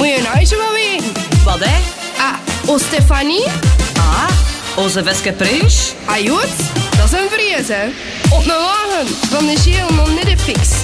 Moet je nou zo wel weten? Wat, hè? O Stefanie? Onze Veske Prins? Jood, dat is een vrees, hè. Op een wagen van de Geel nog niet de fix.